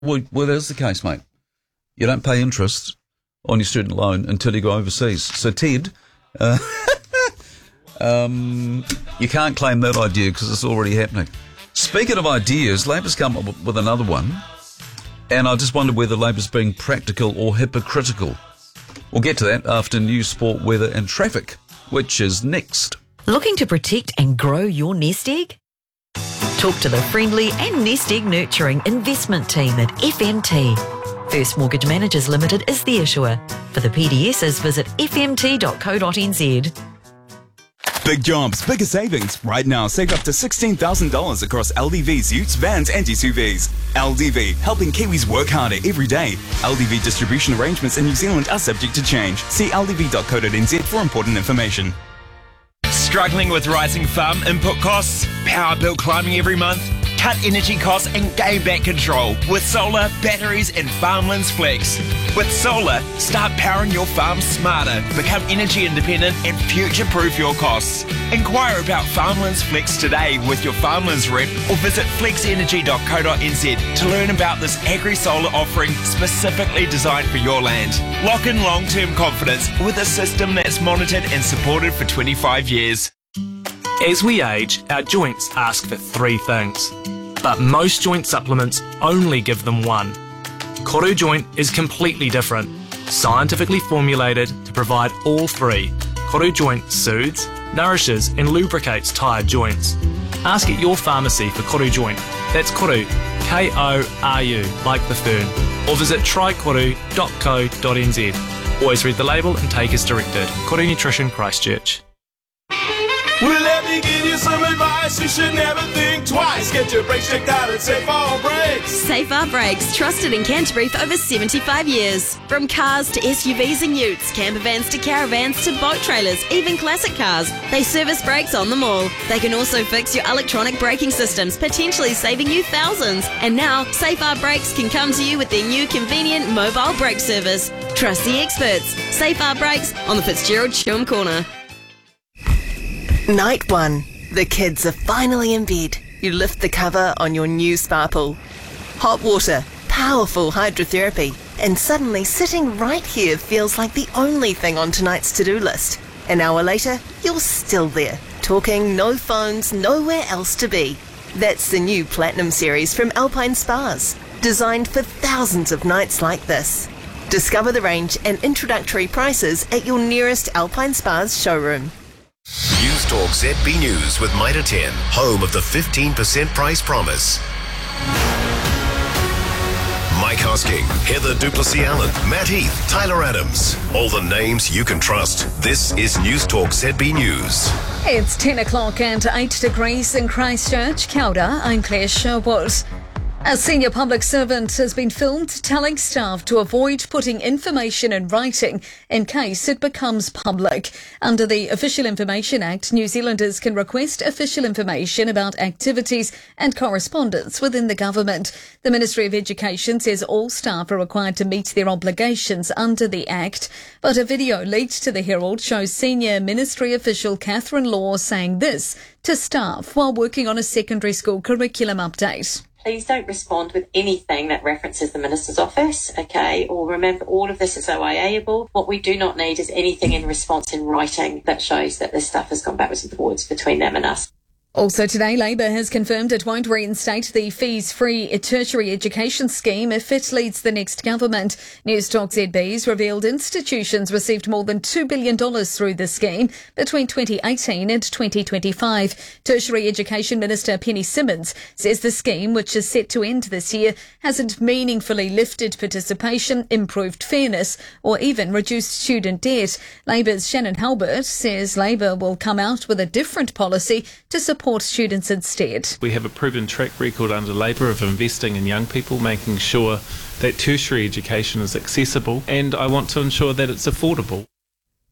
Well, that's the case, mate. You don't pay interest on your student loan until you go overseas. So, Ted, you can't claim that idea because it's already happening. Speaking of ideas, Labor's come up with another one, and I just wonder whether Labor's being practical or hypocritical. We'll get to that after news, sport, weather and traffic, which is next. Looking to protect and grow your nest egg? Talk to the friendly and nest egg nurturing investment team at FMT. First Mortgage Managers Limited is the issuer. For the PDSs, visit fmt.co.nz. Big jobs, bigger savings. Right now, save up to $16,000 across LDV's utes, vans and SUVs. LDV, helping Kiwis work harder every day. LDV distribution arrangements in New Zealand are subject to change. See ldv.co.nz for important information. Struggling with rising farm input costs? Power bill climbing every month? Cut energy costs and gain back control with solar, batteries and Farmlands Flex. With solar, start powering your farm smarter, become energy independent and future-proof your costs. Inquire about Farmlands Flex today with your Farmlands rep or visit flexenergy.co.nz to learn about this agri-solar offering specifically designed for your land. Lock in long-term confidence with a system that's monitored and supported for 25 years. As we age, our joints ask for 3 things, but most joint supplements only give them 1. Koru Joint is completely different, scientifically formulated to provide all 3. Koru Joint soothes, nourishes and lubricates tired joints. Ask at your pharmacy for Koru Joint. That's Koru, K-O-R-U, like the fern, or visit trykoru.co.nz. Always read the label and take as directed. Koru Nutrition, Christchurch. Well, let me give you some advice. You should never think twice. Get your brakes checked out at Safe R Brakes. Safe R Brakes, trusted in Canterbury for over 75 years. From cars to SUVs and utes, camper vans to caravans to boat trailers, even classic cars, they service brakes on them all. They can also fix your electronic braking systems, potentially saving you thousands. And now, Safe R Brakes can come to you with their new convenient mobile brake service. Trust the experts. Safe R Brakes on the Fitzgerald Shilm Corner. Night 1. The kids are finally in bed. You lift the cover on your new spa pool. Hot water, powerful hydrotherapy, and suddenly sitting right here feels like the only thing on tonight's to-do list. An hour later, you're still there, talking, no phones, nowhere else to be. That's the new Platinum series from Alpine Spas, designed for thousands of nights like this. Discover the range and introductory prices at your nearest Alpine Spas showroom. News Talk ZB News with Mitre 10, home of the 15% price promise. Mike Hosking, Heather Duplessis-Allen, Matt Heath, Tyler Adams. All the names you can trust. This is News Talk ZB News. It's 10 o'clock and 8 degrees in Christchurch. Kia ora, I'm Claire Sherwood. A senior public servant has been filmed telling staff to avoid putting information in writing in case it becomes public. Under the Official Information Act, New Zealanders can request official information about activities and correspondence within the government. The Ministry of Education says all staff are required to meet their obligations under the Act. But a video leaked to the Herald shows senior ministry official Catherine Law saying this to staff while working on a secondary school curriculum update. Please don't respond with anything that references the Minister's office, okay? Or remember, all of this is OIA-able. What we do not need is anything in response in writing that shows that this stuff has gone backwards and forwards between them and us. Also today, Labor has confirmed it won't reinstate the fees-free tertiary education scheme if it leads the next government. News Talk ZB's revealed institutions received more than $2 billion through the scheme between 2018 and 2025. Tertiary Education Minister Penny Simmonds says the scheme, which is set to end this year, hasn't meaningfully lifted participation, improved fairness or even reduced student debt. Labor's Shannon Halbert says Labor will come out with a different policy to support students instead. We have a proven track record under Labor of investing in young people, making sure that tertiary education is accessible, and I want to ensure that it's affordable.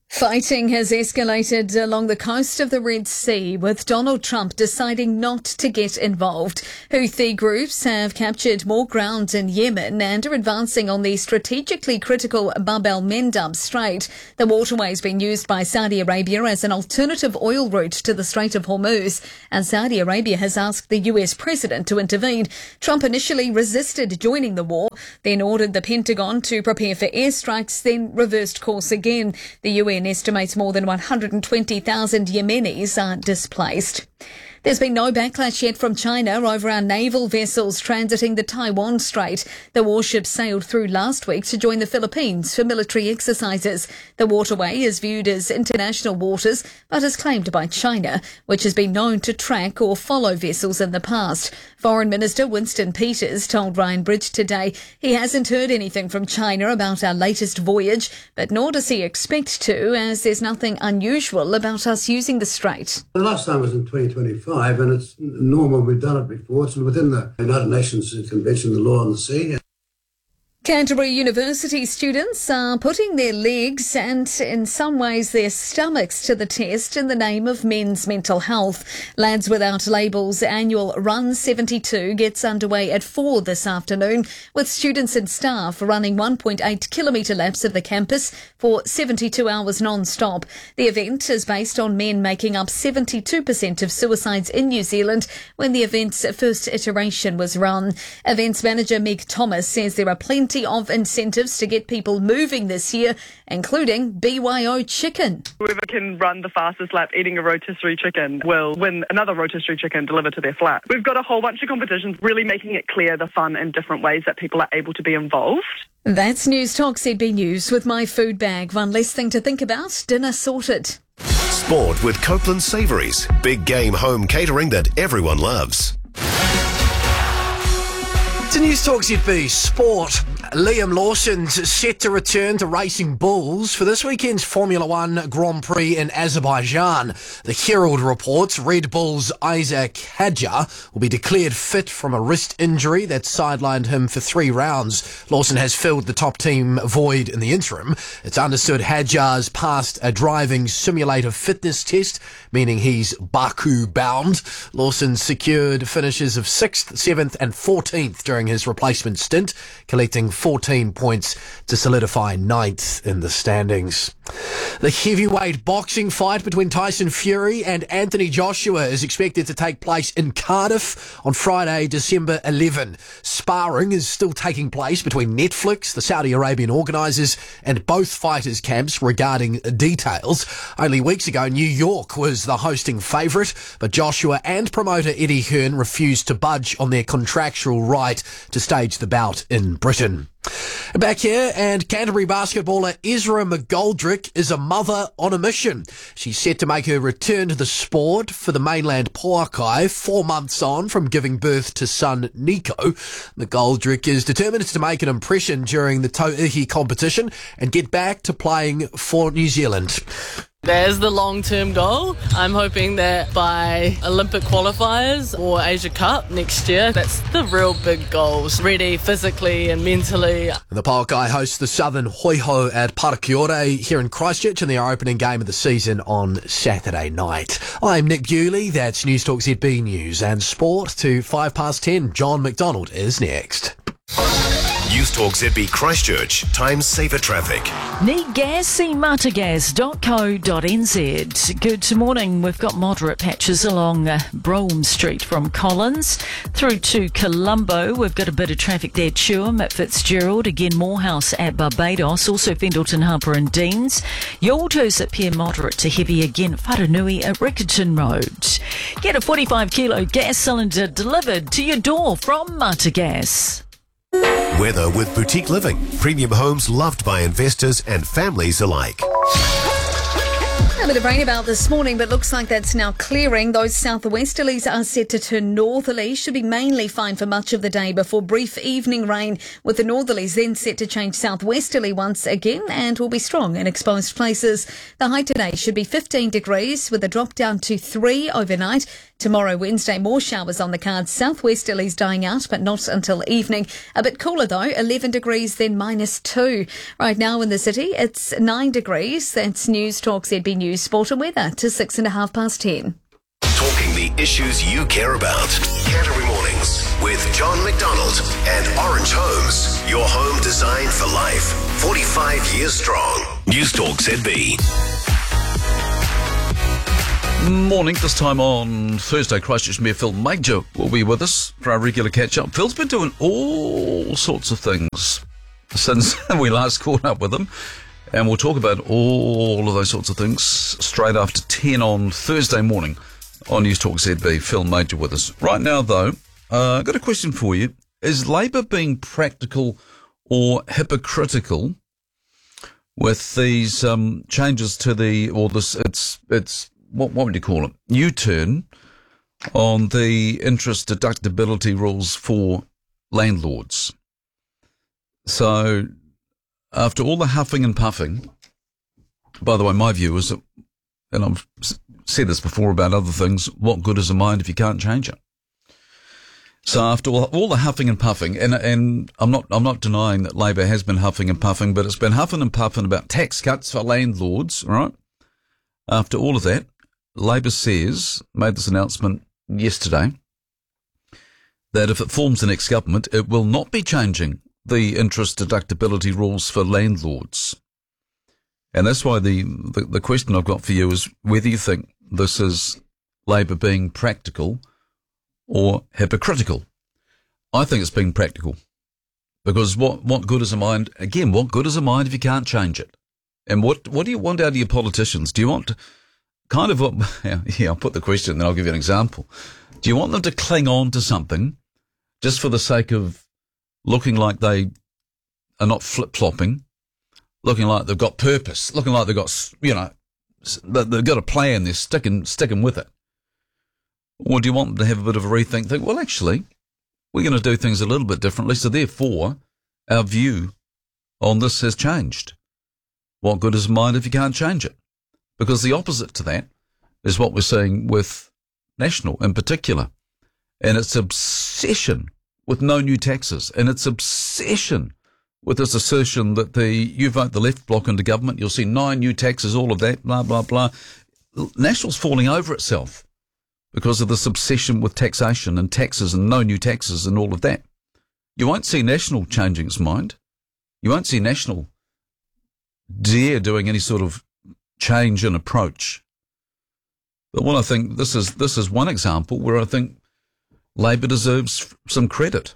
Fighting has escalated along the coast of the Red Sea, with Donald Trump deciding not to get involved. Houthi groups have captured more ground in Yemen and are advancing on the strategically critical Bab el-Mandab Strait. The waterway has been used by Saudi Arabia as an alternative oil route to the Strait of Hormuz, and Saudi Arabia has asked the US president to intervene. Trump initially resisted joining the war, then ordered the Pentagon to prepare for airstrikes, then reversed course again. The UN estimates more than 120,000 Yemenis are displaced. There's been no backlash yet from China over our naval vessels transiting the Taiwan Strait. The warships sailed through last week to join the Philippines for military exercises. The waterway is viewed as international waters, but is claimed by China, which has been known to track or follow vessels in the past. Foreign Minister Winston Peters told Ryan Bridge today he hasn't heard anything from China about our latest voyage, but nor does he expect to, as there's nothing unusual about us using the strait. The last time was in 2025. And it's normal, we've done it before. It's within the United Nations Convention, the Law on the Sea. Canterbury University students are putting their legs and, in some ways, their stomachs to the test in the name of men's mental health. Lads Without Labels' annual Run 72 gets underway at 4 this afternoon, with students and staff running 1.8 kilometre laps of the campus for 72 hours non-stop. The event is based on men making up 72% of suicides in New Zealand when the event's first iteration was run. Events manager Meg Thomas says there are plenty of incentives to get people moving this year, including BYO chicken. Whoever can run the fastest lap eating a rotisserie chicken will win another rotisserie chicken delivered to their flat. We've got a whole bunch of competitions, really making it clear the fun and different ways that people are able to be involved. That's News Talk ZB News with My Food Bag. One less thing to think about. Dinner sorted. Sport with Copeland Savouries. Big game home catering that everyone loves. To News Talk ZB Sport. Liam Lawson's set to return to racing bulls for this weekend's Formula One Grand Prix in Azerbaijan. The Herald reports Red Bull's Isaac Hadjar will be declared fit from a wrist injury that sidelined him for 3 rounds. Lawson has filled the top team void in the interim. It's understood Hadjar's passed a driving simulator fitness test, meaning he's Baku bound. Lawson secured finishes of 6th, 7th and 14th during his replacement stint, collecting 14 points to solidify 9th in the standings. The heavyweight boxing fight between Tyson Fury and Anthony Joshua is expected to take place in Cardiff on Friday, December 11. Sparring is still taking place between Netflix, the Saudi Arabian organisers, and both fighters' camps regarding details. Only weeks ago, New York was the hosting favourite, but Joshua and promoter Eddie Hearn refused to budge on their contractual right to stage the bout in Britain. Back here, and Canterbury basketballer Ezra McGoldrick is a mother on a mission. She's set to make her return to the sport for the mainland Poakai 4 months on from giving birth to son Nico. McGoldrick is determined to make an impression during the Tauihi competition and get back to playing for New Zealand. There's the long-term goal. I'm hoping that by Olympic qualifiers or Asia Cup next year, that's the real big goals. Ready physically and mentally. The Poakai hosts the Southern Hoiho at Parakiore here in Christchurch in their opening game of the season on Saturday night. I'm Nick Bewley. That's News Talk ZB News and Sport to 10:05. John McDonald is next. News Talk ZB Christchurch. Time saver traffic. Need gas? See martagas.co.nz. Good morning. We've got moderate patches along Brougham Street from Collins through to Colombo. We've got a bit of traffic there, Chewham at Fitzgerald. Again, Morehouse at Barbados. Also Fendleton Harbour and Deans. Yoltos appear moderate to heavy again. Wharanui at Rickerton Road. Get a 45 kilo gas cylinder delivered to your door from Martagas. Weather with Boutique Living. Premium homes loved by investors and families alike. bit of rain about this morning, but looks like that's now clearing. Those southwesterlies are set to turn northerly, should be mainly fine for much of the day before brief evening rain, with the northerlies then set to change southwesterly once again and will be strong in exposed places. The high today should be 15 degrees with a drop down to 3 overnight. Tomorrow, Wednesday, more showers on the cards. Southwesterlies dying out, but not until evening. A bit cooler though, 11 degrees, then -2. Right now in the city, it's 9 degrees. That's News Talk ZB News Sport and Weather to 10:06. Talking the issues you care about. Canterbury Mornings with John McDonald and Orange Homes. Your home designed for life. 45 years strong. News Talk ZB. Morning, this time on Thursday, Christchurch Mayor Phil Major will be with us for our regular catch-up. Phil's been doing all sorts of things since we last caught up with him, and we'll talk about all of those sorts of things straight after 10 on Thursday morning on News Talk ZB. Phil Major with us. Right now, though, I've got a question for you. Is Labour being practical or hypocritical with these changes to what would you call it? U-turn on the interest deductibility rules for landlords. So, after all the huffing and puffing, by the way, my view is that, and I've said this before about other things, what good is a mind if you can't change it? So after all the huffing and puffing, and I'm not denying that Labour has been huffing and puffing, but it's been huffing and puffing about tax cuts for landlords, right? After all of that, Labour made this announcement yesterday, that if it forms the next government, it will not be changing the interest deductibility rules for landlords. And that's why the question I've got for you is whether you think this is Labour being practical or hypocritical. I think it's being practical, because what good is a mind? Again, what good is a mind if you can't change it? And what do you want out of your politicians? Do you want kind of I'll put the question and then I'll give you an example. Do you want them to cling on to something just for the sake of looking like they are not flip-flopping, looking like they've got purpose, looking like they've got, they've got a plan, they're sticking with it? Or do you want them to have a bit of a rethink, think, well, actually, we're going to do things a little bit differently, so therefore our view on this has changed? What good is a mind if you can't change it? Because the opposite to that is what we're seeing with National in particular, and its obsession with no new taxes, and its obsession with this assertion that you vote the left bloc into government, you'll see 9 new taxes, all of that, blah, blah, blah. National's falling over itself because of this obsession with taxation and taxes and no new taxes and all of that. You won't see National changing its mind. You won't see National dare doing any sort of change in approach. But I think this is one example where I think Labour deserves some credit.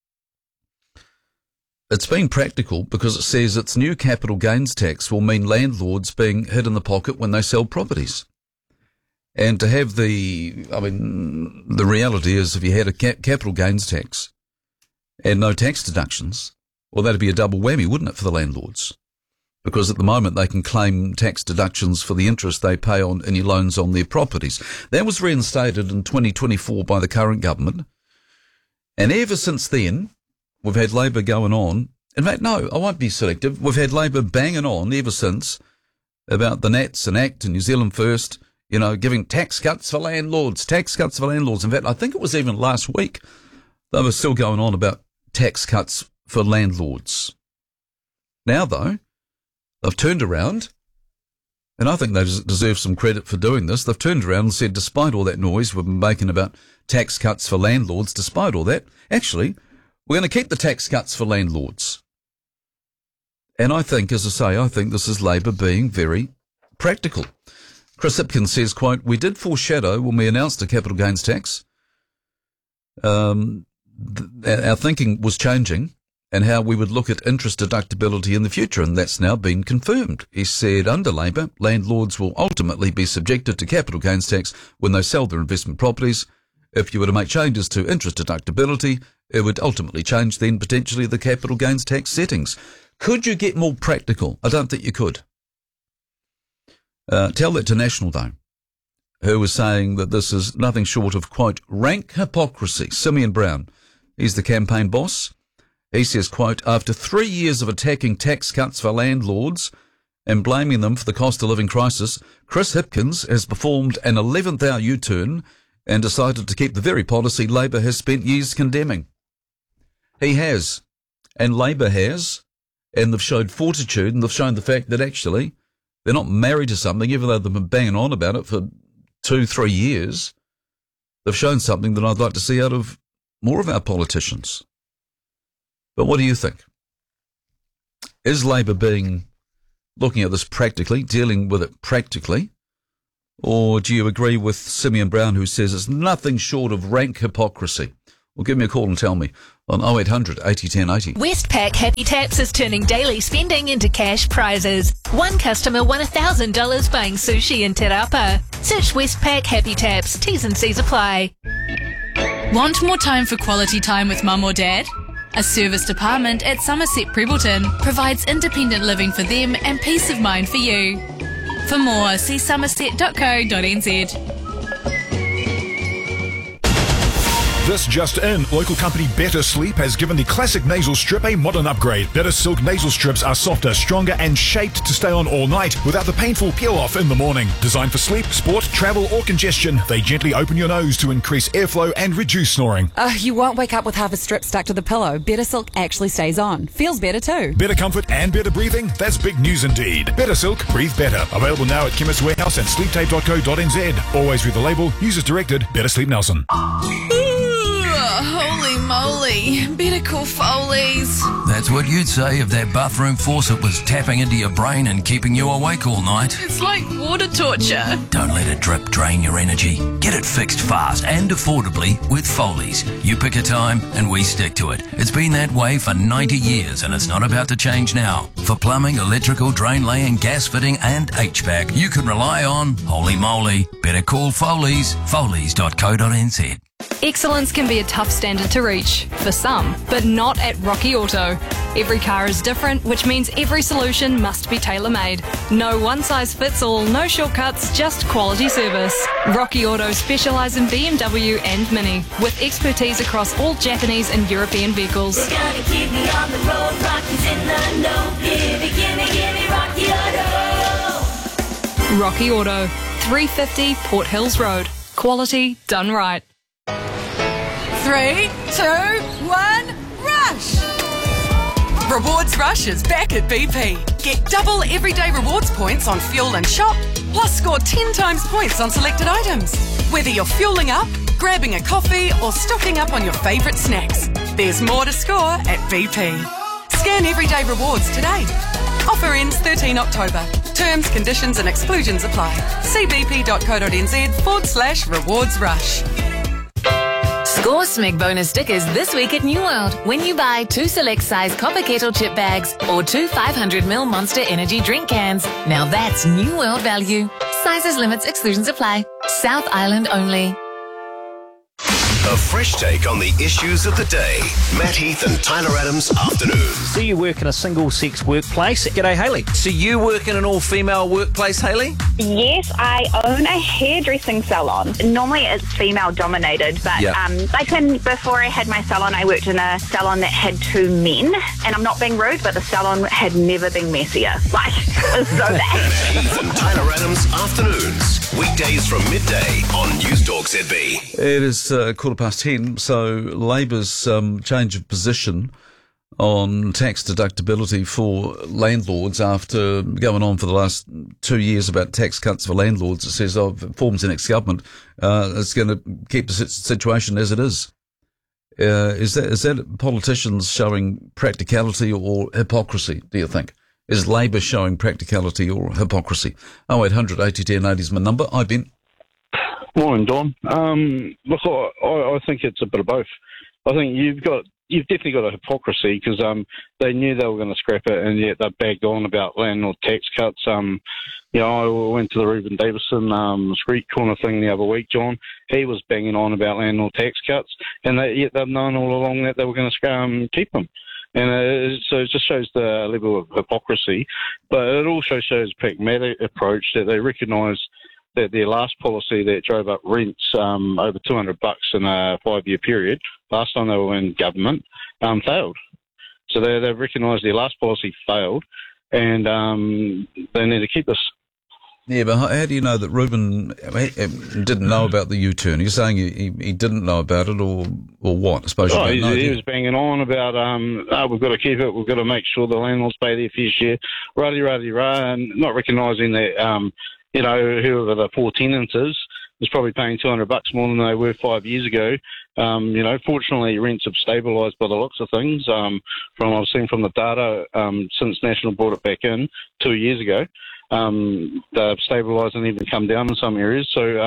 It's been practical because it says its new capital gains tax will mean landlords being hit in the pocket when they sell properties. And to have the reality is if you had a capital gains tax and no tax deductions, well, that'd be a double whammy, wouldn't it, for the landlords? Because at the moment they can claim tax deductions for the interest they pay on any loans on their properties. That was reinstated in 2024 by the current government. And ever since then, we've had Labour going on. In fact, no, I won't be selective. We've had Labour banging on ever since about the Nats and ACT and New Zealand First, giving tax cuts for landlords. In fact, I think it was even last week they were still going on about tax cuts for landlords. Now, though, they've turned around, and I think they deserve some credit for doing this. They've turned around and said, despite all that noise we've been making about tax cuts for landlords, despite all that, actually, we're going to keep the tax cuts for landlords. And I think, as I say, I think this is Labour being very practical. Chris Hipkins says, quote, "We did foreshadow when we announced a capital gains tax. Our thinking was changing and how we would look at interest deductibility in the future, and that's now been confirmed." He said, under Labour, landlords will ultimately be subjected to capital gains tax when they sell their investment properties. If you were to make changes to interest deductibility, it would ultimately change then potentially the capital gains tax settings. Could you get more practical? I don't think you could. Tell that to National Day, who was saying that this is nothing short of, quote, rank hypocrisy. Simeon Brown, he's the campaign boss. He says, quote, after 3 years of attacking tax cuts for landlords and blaming them for the cost of living crisis, Chris Hipkins has performed an 11th hour U-turn and decided to keep the very policy Labor has spent years condemning. He has, and Labor has, and they've showed fortitude, and they've shown the fact that actually they're not married to something, even though they've been banging on about it for 2-3 years. They've shown something that I'd like to see out of more of our politicians. But what do you think? Is Labor looking at this practically, dealing with it practically? Or do you agree with Simeon Brown, who says it's nothing short of rank hypocrisy? Well, give me a call and tell me on 0800 80 10 80. Westpac Happy Taps is turning daily spending into cash prizes. One customer won $1,000 buying sushi in Te Rapa. Search Westpac Happy Taps. T's and C's apply. Want more time for quality time with mum or dad? A service department at Somerset Prebleton provides independent living for them and peace of mind for you. For more, see somerset.co.nz. This just in, local company Better Sleep has given the classic nasal strip a modern upgrade. Better Silk nasal strips are softer, stronger and shaped to stay on all night without the painful peel-off in the morning. Designed for sleep, sport, travel or congestion, they gently open your nose to increase airflow and reduce snoring. You won't wake up with half a strip stuck to the pillow. Better Silk actually stays on. Feels better too. Better comfort and better breathing? That's big news indeed. Better Silk, breathe better. Available now at Chemist Warehouse and sleeptape.co.nz. Always read the label. Users directed. Better Sleep Nelson. Holy moly, better call Foley's. That's what you'd say if that bathroom faucet was tapping into your brain and keeping you awake all night. It's like water torture. Don't let a drip drain your energy. Get it fixed fast and affordably with Foley's. You pick a time and we stick to it. It's been that way for 90 years and it's not about to change now. For plumbing, electrical, drain laying, gas fitting and HVAC, you can rely on Holy Moly. Better call Foley's. Foley's.co.nz. Excellence can be a tough standard to reach, for some, but not at Rocky Auto. Every car is different, which means every solution must be tailor-made. No one-size-fits-all, no shortcuts, just quality service. Rocky Auto specialise in BMW and Mini, with expertise across all Japanese and European vehicles. We're gonna keep me on the road, Rocky's in the know. Gimme, Rocky Auto. Rocky Auto, 350 Port Hills Road. Quality done right. 3, 2, 1, rush! Rewards Rush is back at BP. Get double everyday rewards points on fuel and shop, plus score 10 times points on selected items. Whether you're fueling up, grabbing a coffee, or stocking up on your favourite snacks, there's more to score at BP. Scan everyday rewards today. Offer ends 13 October. Terms, conditions and exclusions apply. See bp.co.nz/rewards rush. Score Smeg bonus stickers this week at New World when you buy 2 select size copper kettle chip bags or 2 500ml Monster Energy drink cans. Now that's New World value. Sizes, limits, exclusions apply. South Island only. A fresh take on the issues of the day. Matt Heath and Tyler Adams afternoons. Do you work in a single-sex workplace? G'day, Hayley. So you work in an all-female workplace, Hayley? Yes, I own a hairdressing salon. Normally it's female-dominated, but before I had my salon, I worked in a salon that had 2 men. And I'm not being rude, but the salon had never been messier. Like, it was so bad. Matt Heath and Tyler Adams afternoons. Weekdays from midday on News Talk ZB. It is 10:15, so Labor's change of position on tax deductibility for landlords after going on for the last 2 years about tax cuts for landlords. It says, if it forms the next government, it's going to keep the situation as it is. Is that politicians showing practicality or hypocrisy, do you think? Is Labor showing practicality or hypocrisy? 0800 80 10 80 is my number. I've been. Morning, Don. Look, I think it's a bit of both. I think you've definitely got a hypocrisy because they knew they were going to scrap it, and yet they bagged on about landlord tax cuts. I went to the Reuben Davison street corner thing the other week, John. He was banging on about landlord tax cuts, and yet they've known all along that they were going to keep them. And so it just shows the level of hypocrisy. But it also shows a pragmatic approach that they recognise that their last policy that drove up rents over $200 in a 5-year period, last time they were in government, failed. So they've recognised their last policy failed, and they need to keep this. Yeah, but how do you know that Reuben didn't know about the U-turn? You're saying he didn't know about it, or what? I suppose he was banging on about, we've got to keep it, we've got to make sure the landlords pay their fair share, rah-de-rah-de-rah, and not recognising that, whoever the poor tenant is probably paying $200 more than they were 5 years ago. Fortunately, rents have stabilised by the looks of things. From what I've seen from the data, since National brought it back in 2 years ago, they've stabilised and even come down in some areas. So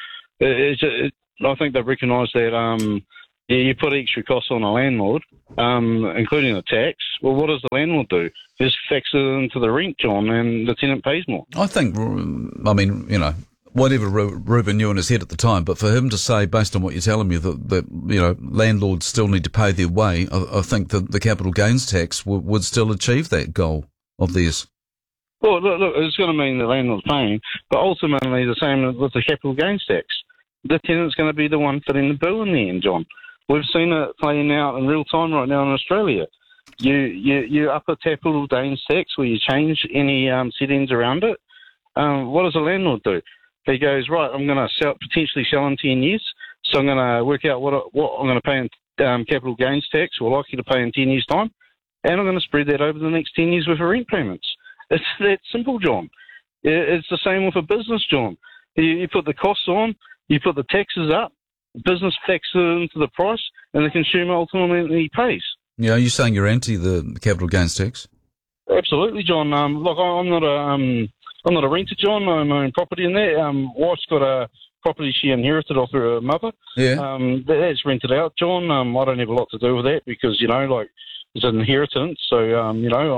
I think they've recognised that you put extra costs on a landlord, including the tax. Well, what does the landlord do? Just fix it into the rent, John, and the tenant pays more. I think, whatever Reuben knew in his head at the time, but for him to say, based on what you're telling me, that landlords still need to pay their way, I think that the capital gains tax would still achieve that goal of theirs. Well, look, it's going to mean the landlord's paying, but ultimately the same with the capital gains tax. The tenant's going to be the one footing the bill in the end, John. We've seen it playing out in real time right now in Australia. You up a capital gains tax where you change any settings around it. What does a landlord do? He goes, right, I'm going to potentially sell in 10 years, so I'm going to work out what I'm going to pay in capital gains tax, or likely to pay in 10 years' time, and I'm going to spread that over the next 10 years with rent payments. It's that simple, John. It's the same with a business, John. You put the costs on, you put the taxes up, business factors into the price, and the consumer ultimately pays. Yeah, are you saying you're anti the capital gains tax? Absolutely, John. Look, I'm not a renter, John. I own my own property in there. Wife's got a property she inherited off her mother. Yeah. That's rented out, John. I don't have a lot to do with that because, it's an inheritance. So,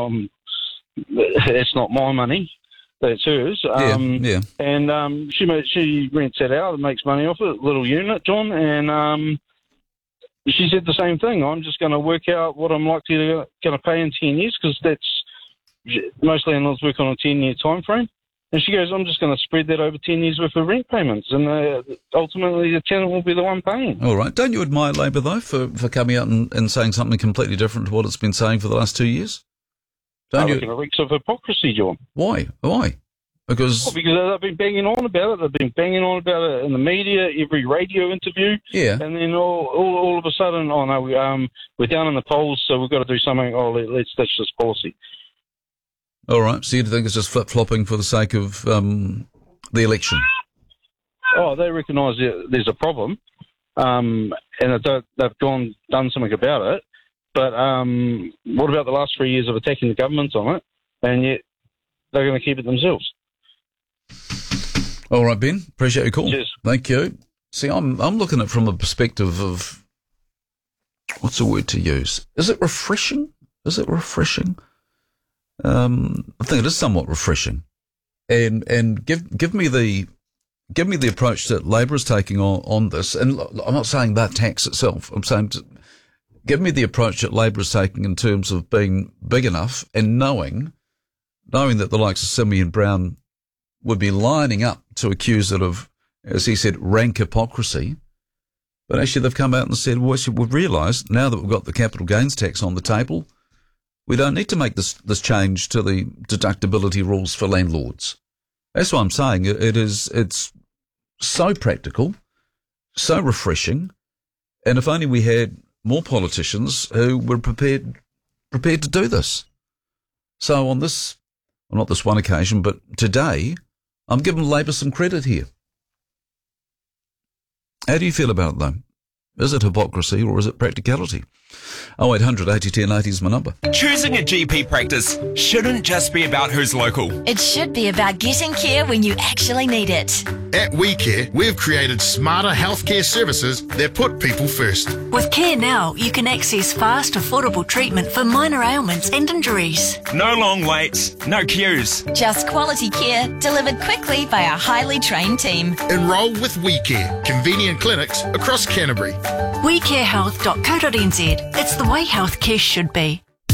it's not my money. That's hers. Yeah. And she rents that out and makes money off it, little unit, John. And she said the same thing. I'm just going to work out what I'm likely going to pay in 10 years because most landlords work on a 10-year time frame. And she goes, I'm just going to spread that over 10 years worth of rent payments. And ultimately the tenant will be the one paying. All right. Don't you admire Labor, though, for coming out and saying something completely different to what it's been saying for the last 2 years? I reckon it reeks of hypocrisy, John. Why? Because they've been banging on about it. They've been banging on about it in the media, every radio interview. Yeah. And then all of a sudden, we're down in the polls, so we've got to do something. Let's ditch this policy. All right. So you think it's just flip-flopping for the sake of the election? Oh, they recognise there's a problem, and they've done something about it. But what about the last 3 years of attacking the government on it, and yet they're going to keep it themselves? All right, Ben. Appreciate your call. Cheers. Thank you. See, I'm looking at it from a perspective of, what's the word to use? Is it refreshing? I think it is somewhat refreshing, and give me the approach that Labor is taking on this. And I'm not saying that tax itself. I'm saying give me the approach that Labor is taking in terms of being big enough and knowing that the likes of Simeon Brown would be lining up to accuse it of, as he said, rank hypocrisy. But actually they've come out and said, well, we've realised now that we've got the capital gains tax on the table, we don't need to make this change to the deductibility rules for landlords. That's what I'm saying. It's so practical, so refreshing, and if only we had more politicians who were prepared to do this. So on this, well, not this one occasion, but today, I'm giving Labor some credit here. How do you feel about it, though? Is it hypocrisy or is it practicality? 0800 80 10 80 is my number. Choosing a GP practice shouldn't just be about who's local. It should be about getting care when you actually need it. At WeCare, we've created smarter healthcare services that put people first. With Care Now, you can access fast, affordable treatment for minor ailments and injuries. No long waits, no queues. Just quality care delivered quickly by a highly trained team. Enroll with WeCare, convenient clinics across Canterbury. WeCareHealth.co.nz. It's the way healthcare should be.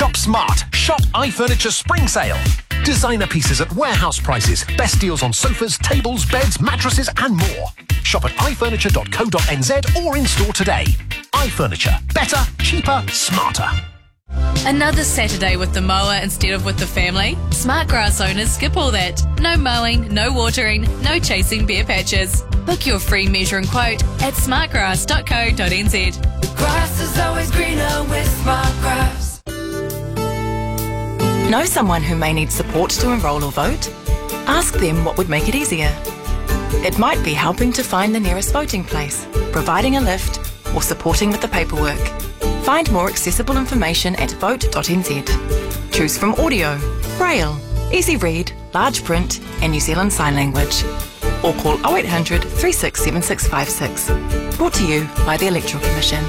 Shop smart. Shop iFurniture Spring Sale. Designer pieces at warehouse prices. Best deals on sofas, tables, beds, mattresses and more. Shop at ifurniture.co.nz or in store today. iFurniture. Better, cheaper, smarter. Another Saturday with the mower instead of with the family? Smart grass owners skip all that. No mowing, no watering, no chasing bare patches. Book your free measure and quote at smartgrass.co.nz. Grass is always greener with Smart Grass. Know someone who may need support to enrol or vote? Ask them what would make it easier. It might be helping to find the nearest voting place, providing a lift, or supporting with the paperwork. Find more accessible information at vote.nz. Choose from audio, braille, easy read, large print, and New Zealand Sign Language. Or call 0800 367656. Brought to you by the Electoral Commission.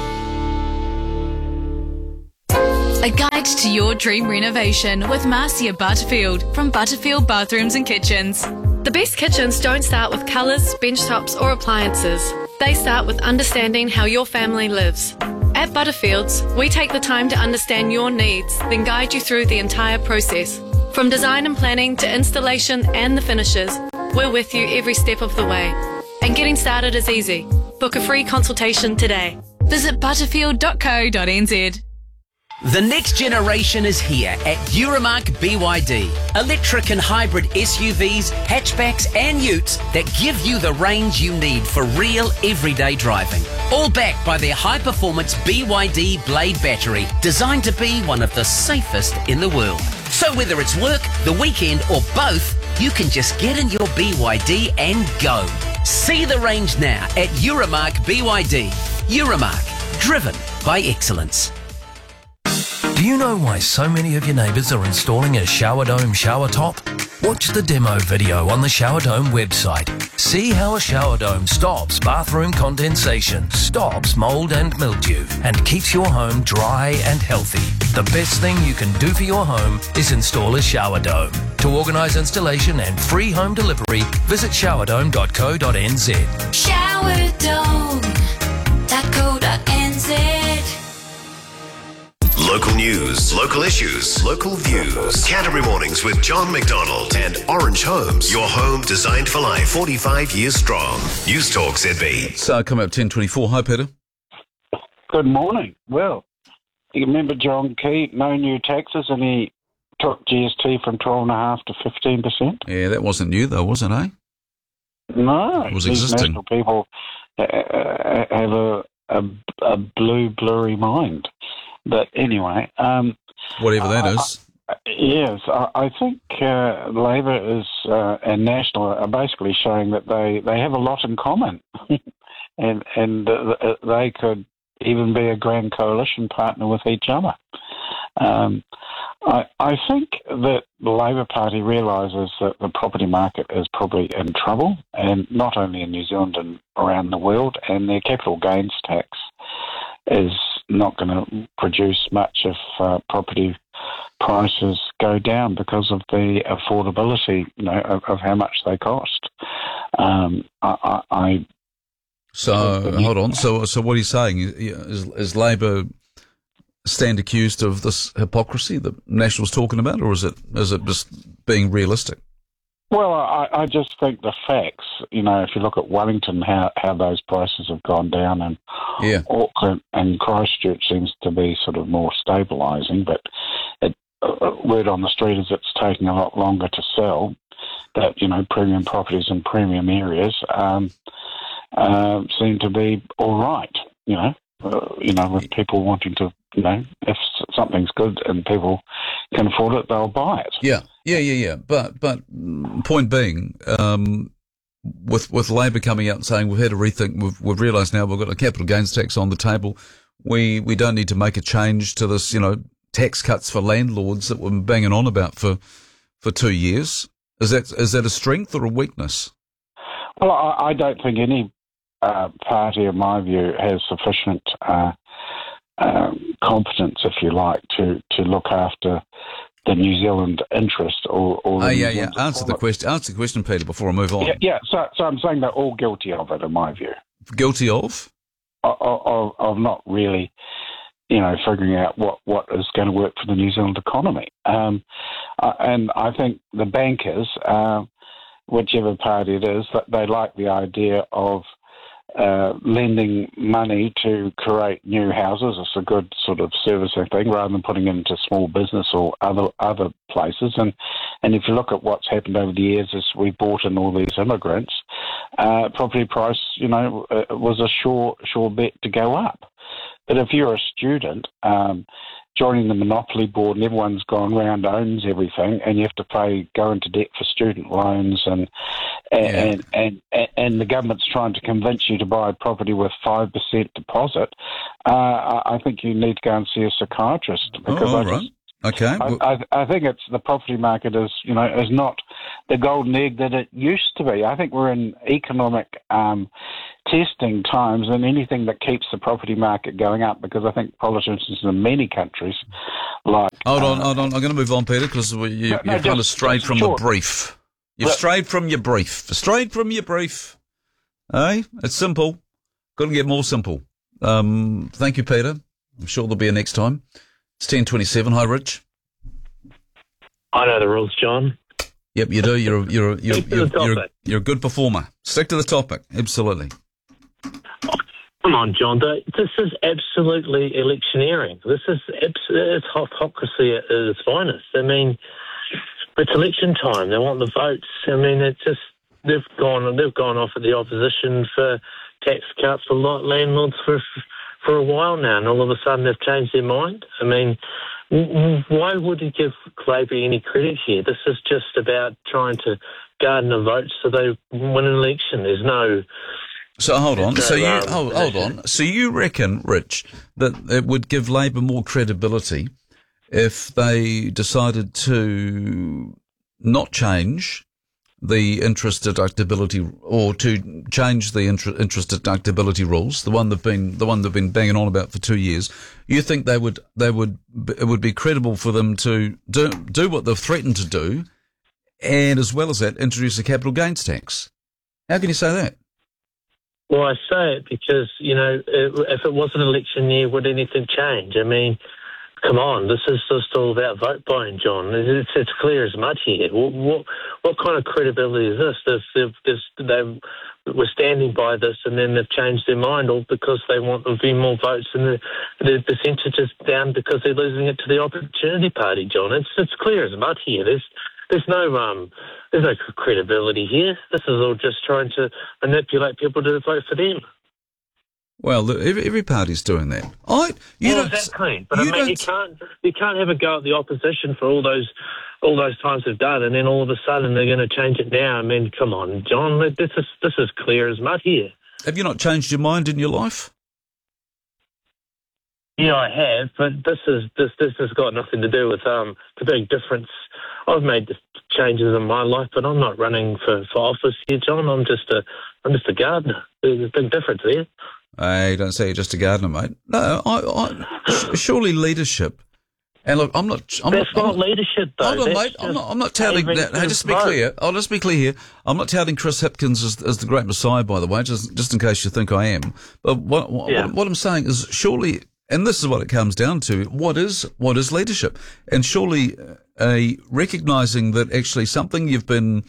A guide to your dream renovation with Marcia Butterfield from Butterfield Bathrooms and Kitchens. The best kitchens don't start with colours, bench tops or appliances. They start with understanding how your family lives. At Butterfields, we take the time to understand your needs, then guide you through the entire process. From design and planning to installation and the finishes, we're with you every step of the way. And getting started is easy. Book a free consultation today. Visit butterfield.co.nz. The next generation is here at Euromark BYD. Electric and hybrid SUVs, hatchbacks and utes that give you the range you need for real everyday driving. All backed by their high-performance BYD Blade battery, designed to be one of the safest in the world. So whether it's work, the weekend or both, you can just get in your BYD and go. See the range now at Euromark BYD. Euromark, driven by excellence. Do you know why so many of your neighbours are installing a Shower Dome shower top? Watch the demo video on the Shower Dome website. See how a shower dome stops bathroom condensation, stops mould and mildew, and keeps your home dry and healthy. The best thing you can do for your home is install a shower dome. To organise installation and free home delivery, visit showerdome.co.nz. Showerdome.co.nz. Local news, local issues, local views. Canterbury Mornings with John McDonald and Orange Homes. Your home designed for life, 45 years strong. News Talk ZB. So coming up 10:24. Hi, Peter. Good morning. Well, you remember John Key, no new taxes, and he took GST from 12.5% to 15%? Yeah, that wasn't new though, was it, eh? No. It was These existing. national people have a blurry mind. But anyway, whatever that is. Yes, I think Labor is and National are basically showing that they have a lot in common, and they could even be a grand coalition partner with each other. I think that the Labor Party realises that the property market is probably in trouble, and not only in New Zealand and around the world, and their capital gains tax is not going to produce much if property prices go down because of the affordability, of how much they cost. So hold on. So what are you saying? Is Labor stand accused of this hypocrisy that National's talking about, or is it just being realistic? Well, I just think the facts, if you look at Wellington, how those prices have gone down, and Auckland and Christchurch seems to be sort of more stabilising, but word on the street is it's taking a lot longer to sell, that, premium properties in premium areas seem to be all right, with people wanting to, if something's good and people can afford it, they'll buy it. Yeah. But point being, with Labor coming out and saying we've had a rethink, we've realised now we've got a capital gains tax on the table. We don't need to make a change to this, tax cuts for landlords that we've been banging on about for 2 years. Is that a strength or a weakness? Well, I don't think any party, in my view, has sufficient competence, if you like, to look after the New Zealand interest or Answer the question, Peter, before I move on. So I'm saying they're all guilty of it, in my view. Guilty of? Of not really figuring out what is going to work for the New Zealand economy. And I think the bankers, whichever party it is, that they like the idea of lending money to create new houses. It's a good sort of servicing thing rather than putting it into small business or other places. And if you look at what's happened over the years as we brought in all these immigrants, property price, was a sure bet to go up. But if you're a student, joining the monopoly board and everyone's gone round, owns everything, and you have to go into debt for student loans, and the government's trying to convince you to buy a property with 5% deposit, I think you need to go and see a psychiatrist, because I think it's the property market is not the golden egg that it used to be. I think we're in economic testing times, and anything that keeps the property market going up, because I think politicians in many countries like... Hold on. I'm going to move on, Peter, because you've kind of strayed from the brief. You've strayed from your brief. Hey, it's simple. Got to get more simple. Thank you, Peter. I'm sure there'll be a next time. It's 10:27. Hi, Rich. I know the rules, John. Yep, you do. You're a good performer. Stick to the topic. Absolutely. Come on, John. This is absolutely electioneering. This is it's hypocrisy at its finest. I mean, it's election time. They want the votes. I mean, it's just they've gone off at the opposition for tax cuts for landlords for a while now, and all of a sudden they've changed their mind. I mean, why would you give Labour any credit here? This is just about trying to garner votes so they win an election. There's no... So hold on. Hold on. So you reckon, Rich, that it would give Labour more credibility if they decided to not change the interest deductibility, or to change the interest deductibility rules, the one they've been banging on about for 2 years? You think it would be credible for them to do what they've threatened to do, and as well as that, introduce a capital gains tax? How can you say that? Well, I say it because, if it was an election year, would anything change? I mean, come on, this is just all about vote buying, John. It's clear as mud here. What kind of credibility is this? They were standing by this, and then they've changed their mind all because they want to be more votes, and the percentage is down because they're losing it to the Opportunity Party, John. It's clear as mud here. There's no credibility here. This is all just trying to manipulate people to vote for them. Well, every party's doing that. Exactly. But you can't have a go at the opposition for all those times they've done, and then all of a sudden they're going to change it now. I mean, come on, John, this is clear as mud here. Have you not changed your mind in your life? Yeah, I have, but this has got nothing to do with the big difference. I've made changes in my life, but I'm not running for office here, John. I'm just a gardener. There's a big difference there. Hey, don't say you're just a gardener, mate. No, surely leadership. And look, That's not leadership, though. Hold on, mate. I'm not touting that. Hey, just to be clear. I'll just be clear here. I'm not touting Chris Hipkins as the great messiah, by the way, just in case you think I am. But what I'm saying is, surely, and this is what it comes down to, what is leadership? And surely recognising that actually something you've been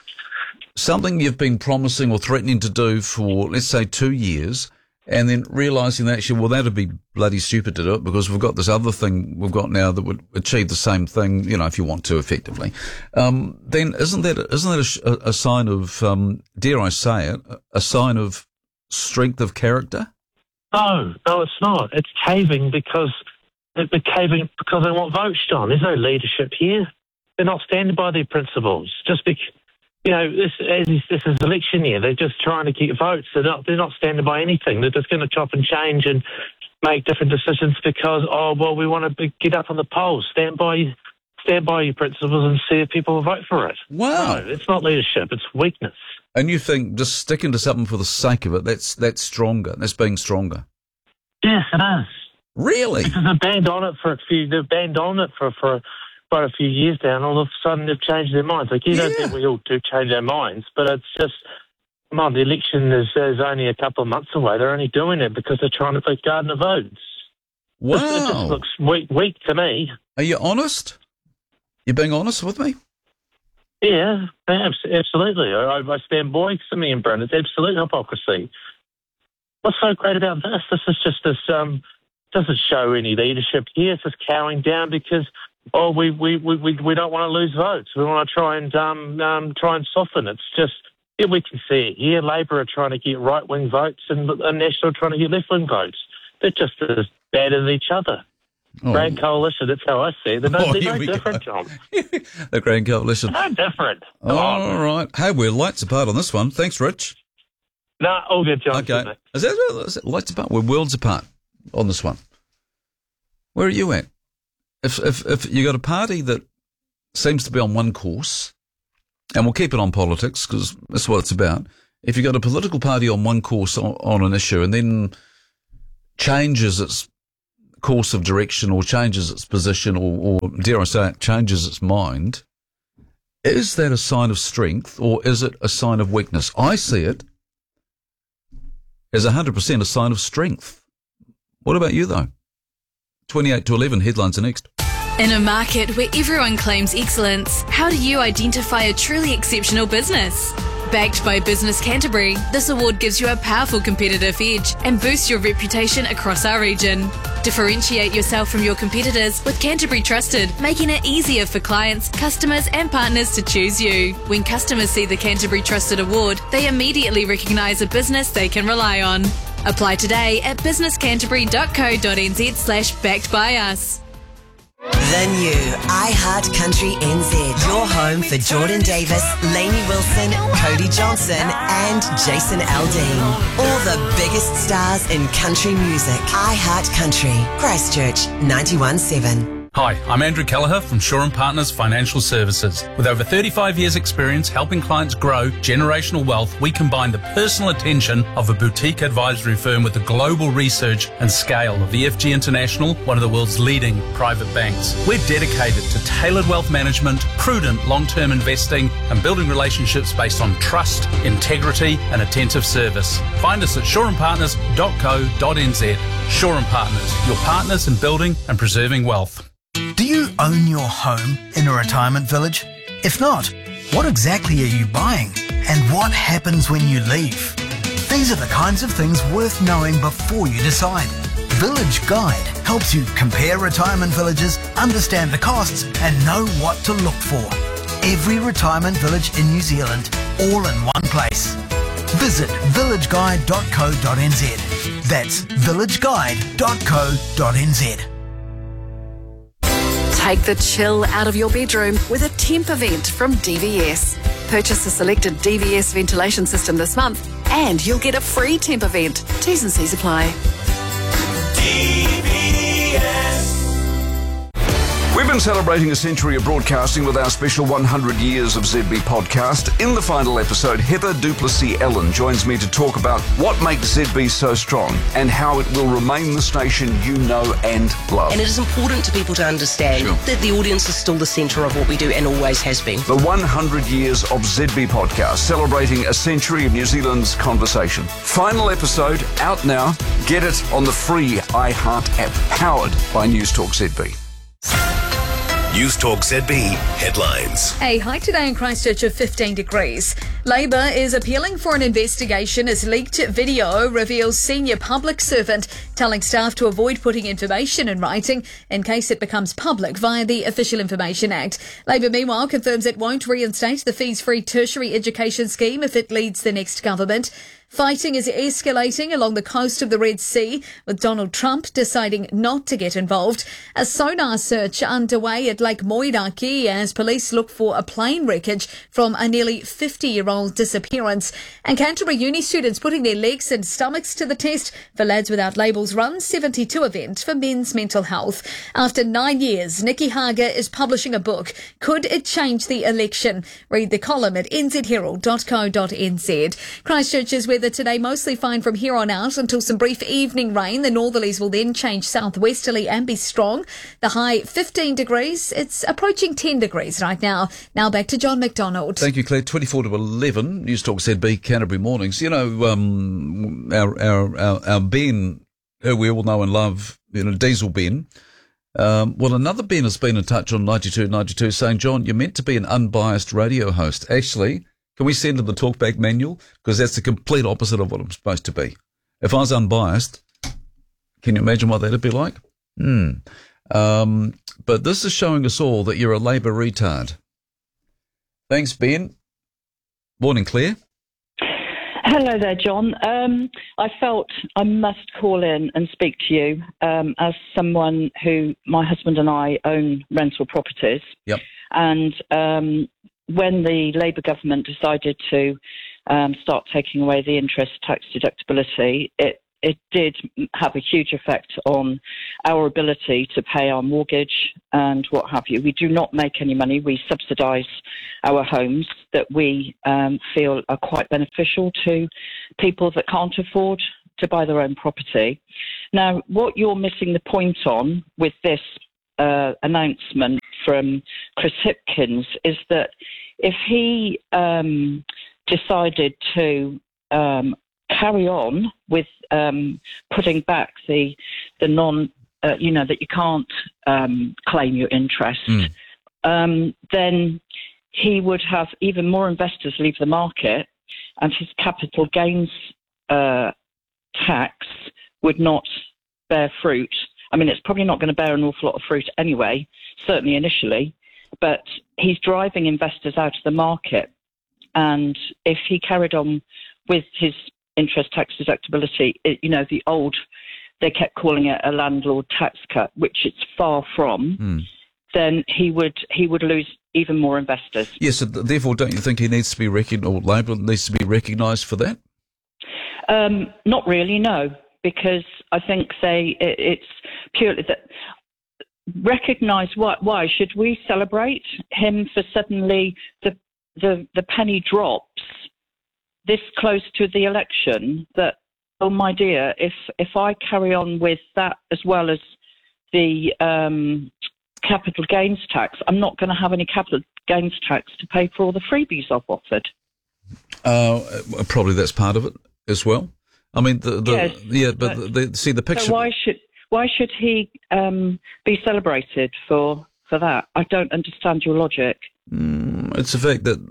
promising or threatening to do for, let's say, 2 years, and then realising that actually, well, that'd be bloody stupid to do it because we've got this other thing we've got now that would achieve the same thing, if you want to, effectively. Then isn't that a sign of, dare I say it, a sign of strength of character? No, it's not. It's caving because they want votes, John. There's no leadership here. They're not standing by their principles. Just because, this is election year. They're just trying to get votes. They're not standing by anything. They're just going to chop and change and make different decisions because, we want to get up on the polls. Stand by your principles and see if people will vote for it. Wow. No, it's not leadership. It's weakness. And you think just sticking to something for the sake of it, that's stronger. That's being stronger. Yes, it is. Really? Because they've banned on it for quite a few years now, and all of a sudden they've changed their minds. Like, don't think we all do change our minds, but it's just, come on, the election is only a couple of months away. They're only doing it because they're trying to garner votes. Wow. It just looks weak to me. Are you honest? You're being honest with me? Yeah, absolutely. I stand by Simeon Brown. It's absolute hypocrisy. What's so great about this? This is just this. Doesn't show any leadership here. It's just cowering down because we don't want to lose votes. We want to try and soften. It's just we can see it here. Labor are trying to get right wing votes, and National are trying to get left wing votes. They're just as bad as each other. Grand Coalition, that's how I see it. They're no different, John. The Grand Coalition. No different. All right. Hey, we're lights apart on this one. Thanks, Rich. No, all good, John. Okay. Is that lights apart? We're worlds apart on this one. Where are you at? If you got a party that seems to be on one course, and we'll keep it on politics because that's what it's about. If you got a political party on one course on an issue and then changes its course of direction or changes its position or dare I say it, changes its mind, is that a sign of strength or is it a sign of weakness? I see it as 100% a sign of strength. What about you though? 28 to 11, headlines are next. In a market where everyone claims excellence, how do you identify a truly exceptional business? Backed by Business Canterbury, this award gives you a powerful competitive edge and boosts your reputation across our region. Differentiate yourself from your competitors with Canterbury Trusted, making it easier for clients, customers and partners to choose you. When customers see the Canterbury Trusted Award, they immediately recognise a business they can rely on. Apply today at businesscanterbury.co.nz/backed by us. The new iHeart Country NZ. Your home for Jordan Davis, Lainey Wilson, Cody Johnson and Jason Aldean. All the biggest stars in country music. iHeart Country. Christchurch 91.7. Hi, I'm Andrew Kelleher from Shaw & Partners Financial Services. With over 35 years' experience helping clients grow generational wealth, we combine the personal attention of a boutique advisory firm with the global research and scale of EFG International, one of the world's leading private banks. We're dedicated to tailored wealth management, prudent long-term investing, and building relationships based on trust, integrity, and attentive service. Find us at shawandpartners.co.nz. Shaw & Partners, your partners in building and preserving wealth. Do you own your home in a retirement village? If not, what exactly are you buying? And what happens when you leave? These are the kinds of things worth knowing before you decide. Village Guide helps you compare retirement villages, understand the costs, and know what to look for. Every retirement village in New Zealand, all in one place. Visit villageguide.co.nz. That's villageguide.co.nz. Take the chill out of your bedroom with a temp event from DVS. Purchase a selected DVS ventilation system this month and you'll get a free temp event. T's and C's apply. DVS. We've been celebrating a century of broadcasting with our special 100 Years of ZB podcast. In the final episode, Heather Duplessis-Ellen joins me to talk about what makes ZB so strong and how it will remain the station you know and love. And it is important to people to understand that the audience is still the centre of what we do and always has been. The 100 Years of ZB podcast, celebrating a century of New Zealand's conversation. Final episode, out now. Get it on the free iHeart app, powered by News Talk ZB. News Talk ZB headlines. A high today in Christchurch of 15 degrees. Labor is appealing for an investigation as leaked video reveals senior public servant telling staff to avoid putting information in writing in case it becomes public via the Official Information Act. Labor, meanwhile, confirms it won't reinstate the fees-free tertiary education scheme if it leads the next government. Fighting is escalating along the coast of the Red Sea, with Donald Trump deciding not to get involved. A sonar search underway at Lake Moiraki as police look for a plane wreckage from a nearly 50-year-old disappearance. And Canterbury Uni students putting their legs and stomachs to the test for Lads Without Labels Run 72 event for men's mental health. After 9 years, Nikki Hager is publishing a book. Could it change the election? Read the column at nzherald.co.nz. Christchurch's weather today mostly fine from here on out until some brief evening rain. The northerlies will then change southwesterly and be strong. The high 15 degrees. It's approaching 10 degrees right now. Now back to John McDonald. Thank you, Claire. 24 to 11. News Talk ZB Canterbury Mornings. You know, our Ben, who we all know and love, Diesel Ben. Well, another Ben has been in touch on 9292 saying, John, you're meant to be an unbiased radio host. Actually, can we send him the talkback manual? Because that's the complete opposite of what I'm supposed to be. If I was unbiased, can you imagine what that'd be like? But this is showing us all that you're a Labour retard. Thanks, Ben. Morning, Claire. Hello there, John. I felt I must call in and speak to you as someone who, my husband and I own rental properties. Yep. And when the Labour government decided to start taking away the interest tax deductibility, it did have a huge effect on our ability to pay our mortgage and what have you. We do not make any money. We subsidise our homes that we feel are quite beneficial to people that can't afford to buy their own property. Now, what you're missing the point on with this announcement from Chris Hipkins is that if he decided to carry on with putting back the non, that you can't claim your interest, then he would have even more investors leave the market, and his capital gains tax would not bear fruit. I mean, it's probably not going to bear an awful lot of fruit anyway, certainly initially, but he's driving investors out of the market. And if he carried on with his interest tax deductibility, they kept calling it a landlord tax cut, which it's far from, then he would lose even more investors. Yes, so therefore, don't you think he needs to be or Labour needs to be recognised for that? Not really, no, because I think it's purely that. Recognise what? Why should we celebrate him for suddenly the penny drops this close to the election? That, oh my dear, if I carry on with that as well as the capital gains tax, I'm not going to have any capital gains tax to pay for all the freebies I've offered. Probably that's part of it as well. I mean, yes, the picture. So why should he be celebrated for that? I don't understand your logic. It's the fact that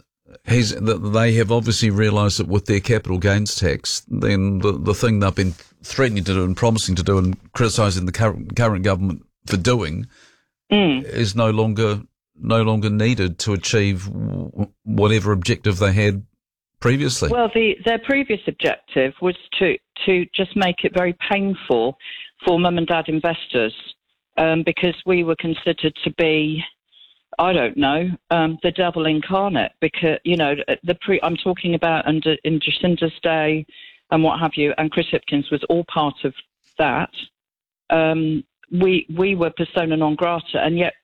they have obviously realised that with their capital gains tax, then the thing they've been threatening to do and promising to do and criticising the current government for doing is no longer needed to achieve whatever objective they had previously. Well, their previous objective was to just make it very painful for mum and dad investors, because we were considered to be, I don't know, the devil incarnate. Because I'm talking about in Jacinda's day and what have you, and Chris Hipkins was all part of that. We were persona non grata, and yet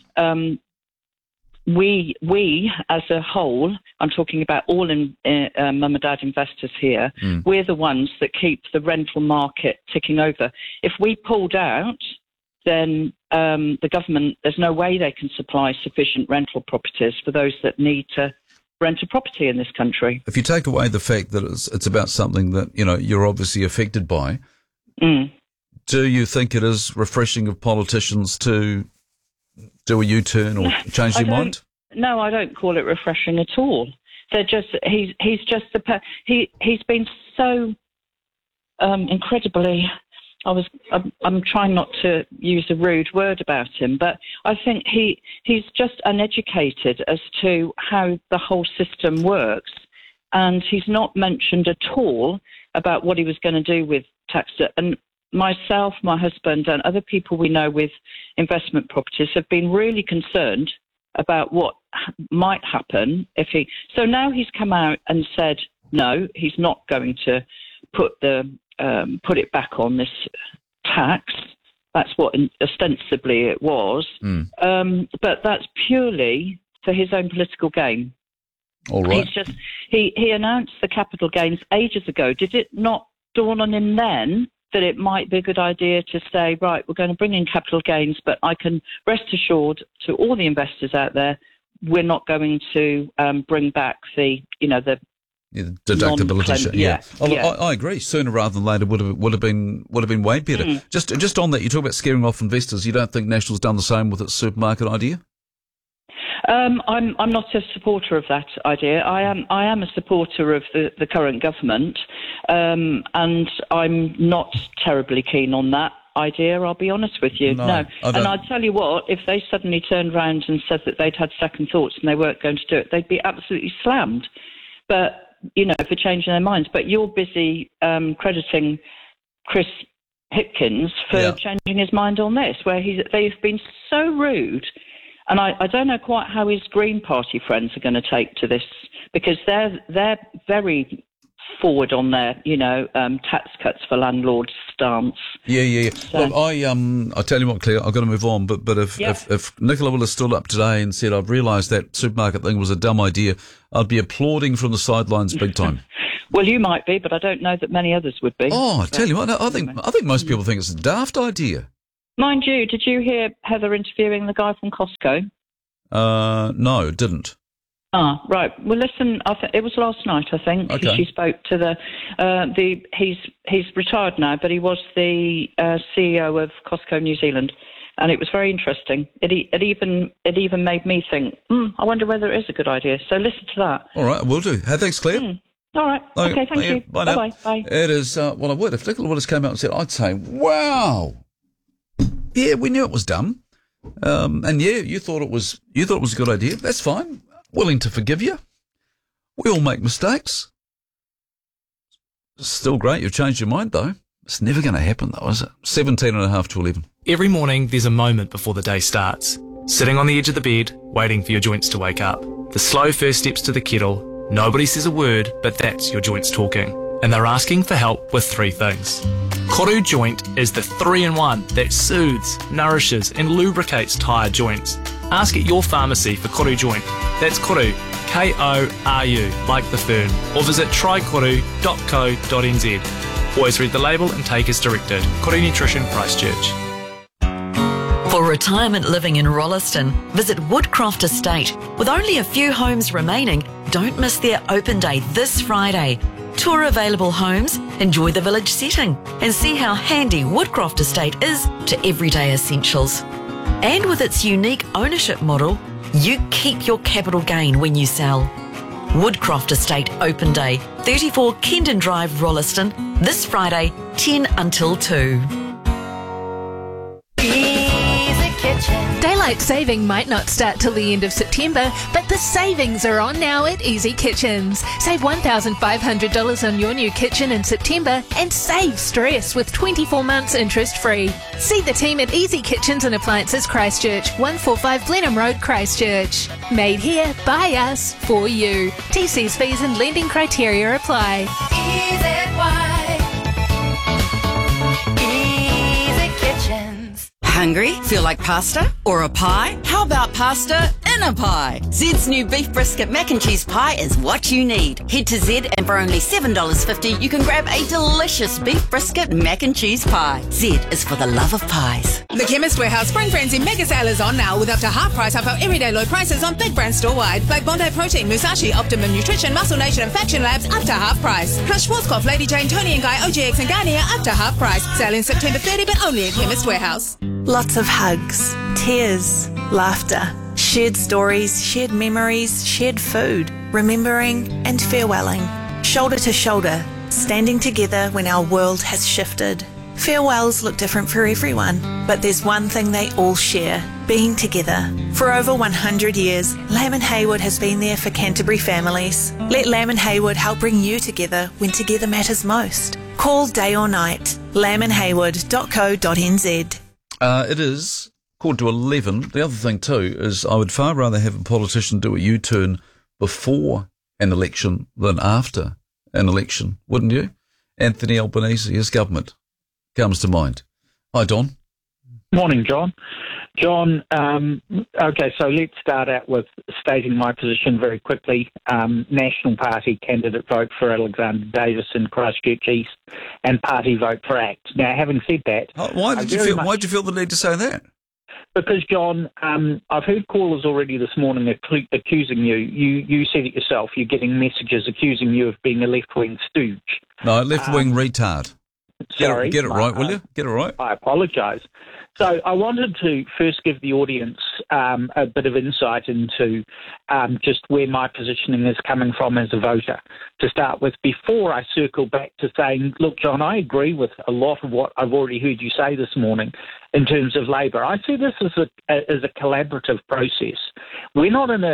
we as a whole, I'm talking about all mum and dad investors here, we're the ones that keep the rental market ticking over. If we pulled out, then the government, there's no way they can supply sufficient rental properties for those that need to rent a property in this country. If you take away the fact that it's about something that you're obviously affected by, do you think it is refreshing of politicians to do a U-turn or change their mind? No, I don't call it refreshing at all. They're just he's just he's been so incredibly. I'm trying not to use a rude word about him, but I think he's just uneducated as to how the whole system works, and he's not mentioned at all about what he was going to do with tax. And myself, my husband, and other people we know with investment properties have been really concerned about what might happen if he. So now he's come out and said no, he's not going to put it back on this tax. That's what ostensibly it was, but that's purely for his own political gain. All right. He announced the capital gains ages ago. Did it not dawn on him then that it might be a good idea to say, right, we're going to bring in capital gains, but I can rest assured to all the investors out there, we're not going to bring back the Deductibility. Yeah. I agree. Sooner rather than later would have been way better. Just on that, you talk about scaring off investors. You don't think National's done the same with its supermarket idea? I'm not a supporter of that idea. I am a supporter of the current government, and I'm not terribly keen on that idea, I'll be honest with you. No. And I'd tell you what, if they suddenly turned around and said that they'd had second thoughts and they weren't going to do it, they'd be absolutely slammed. But, for changing their minds. But you're busy crediting Chris Hipkins for changing his mind on this, where they've been so rude. And I don't know quite how his Green Party friends are going to take to this, because they're very forward on their, tax cuts for landlords stance. Yeah. So, Look, I tell you what, Claire, I've got to move on. But if Nicola would have stood up today and said, I've realised that supermarket thing was a dumb idea, I'd be applauding from the sidelines big time. Well, you might be, but I don't know that many others would be. Oh, I tell you what, I think most people think it's a daft idea. Mind you, did you hear Heather interviewing the guy from Costco? No, didn't. Ah, right. Well, listen, it was last night, I think. Okay. She spoke to he's retired now, but he was the CEO of Costco New Zealand, and it was very interesting. It even made me think, I wonder whether it is a good idea. So listen to that. All right, will do. Hey, thanks, Claire. All right. Okay, thank you. Bye now. Bye. It is, I would. If Nicola Willis came out and said, I'd say, wow. Yeah, we knew it was dumb. And you thought it was a good idea. That's fine. Willing to forgive you. We all make mistakes. Still great. You've changed your mind, though. It's never going to happen, though, is it? 17.5 to 11. Every morning, there's a moment before the day starts. Sitting on the edge of the bed, waiting for your joints to wake up. The slow first steps to the kettle. Nobody says a word, but that's your joints talking. And they're asking for help with 3 things. Koru Joint is the 3-in-1 that soothes, nourishes and lubricates tired joints. Ask at your pharmacy for Koru Joint. That's Koru, K-O-R-U, like the fern. Or visit trykoru.co.nz. Always read the label and take as directed. Koru Nutrition, Christchurch. For retirement living in Rolleston, visit Woodcroft Estate. With only a few homes remaining, don't miss their open day this Friday. Tour available homes, enjoy the village setting, and see how handy Woodcroft Estate is to everyday essentials. And with its unique ownership model, you keep your capital gain when you sell. Woodcroft Estate Open Day, 34 Kendon Drive, Rolleston, this Friday, 10 until 2. Daylight saving might not start till the end of September, but the savings are on now at Easy Kitchens. Save $1,500 on your new kitchen in September and save stress with 24 months interest free. See the team at Easy Kitchens and Appliances Christchurch, 145 Blenheim Road, Christchurch. Made here, by us, for you. TC's fees and lending criteria apply. Easy Kitchens. Hungry? Feel like pasta? Or a pie? How about pasta in a pie? Zed's new beef brisket mac and cheese pie is what you need. Head to Zed and for only $7.50 you can grab a delicious beef brisket mac and cheese pie. Zed is for the love of pies. The Chemist Warehouse Spring Frenzy mega sale is on now with up to half price off our everyday low prices on big brands store-wide like Bondi Protein, Musashi, Optimum Nutrition, Muscle Nation and Faction Labs up to half price. Plus Schwarzkopf, Lady Jane, Tony and Guy, OGX and Garnier up to half price. Sale in September 30 but only at Chemist Warehouse. Lots of hugs, tears, laughter, shared stories, shared memories, shared food, remembering and farewelling. Shoulder to shoulder, standing together when our world has shifted. Farewells look different for everyone, but there's one thing they all share, being together. For over 100 years, Lamb & Haywood has been there for Canterbury families. Let Lamb & Haywood help bring you together when together matters most. Call day or night, lambandhaywood.co.nz. It is quarter to 11. The other thing too is I would far rather have a politician do a U-turn before an election than after an election, wouldn't you? Anthony Albanese, his government comes to mind. Hi, Don. Morning, John. John, okay, so let's start out with stating my position very quickly. National Party candidate vote for Alexander Davis in Christchurch East and party vote for ACT. Now, having said that... Why did you feel the need to say that? Because, John, I've heard callers already this morning accusing you. You said it yourself. You're getting messages accusing you of being a left-wing stooge. No, left-wing retard. Sorry. Get it right, will you? Get it right. I apologise. So I wanted to first give the audience a bit of insight into just where my positioning is coming from as a voter to start with, before I circle back to saying, look, John, I agree with a lot of what I've already heard you say this morning in terms of Labor. I see this as a collaborative process. We're not in